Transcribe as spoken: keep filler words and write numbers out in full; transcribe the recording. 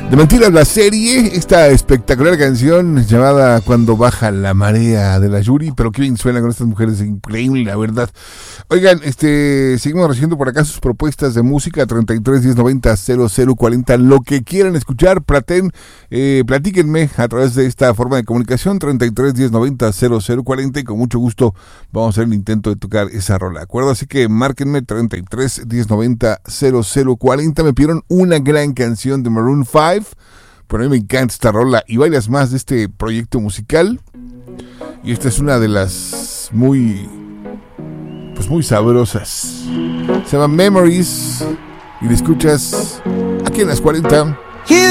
De Mentiras, la serie, esta espectacular canción llamada Cuando baja la marea de la Yuri, pero qué bien suena con estas mujeres, increíble la verdad. Oigan, este, seguimos recibiendo por acá sus propuestas de música, treinta y tres, diez, noventa, cero cero cuarenta, lo que quieran escuchar, platen, eh, platíquenme a través de esta forma de comunicación, treinta y tres, diez, noventa, cero cero cuarenta, y con mucho gusto vamos a hacer el intento de tocar esa rola, ¿de acuerdo? Así que márquenme treinta y tres, diez, noventa, cero cero cuarenta, me pidieron una gran canción de Maroon five, pero a mí me encanta esta rola y varias más de este proyecto musical, y esta es una de las muy, pues muy sabrosas. Se llama Memories y la escuchas aquí en las cuarenta.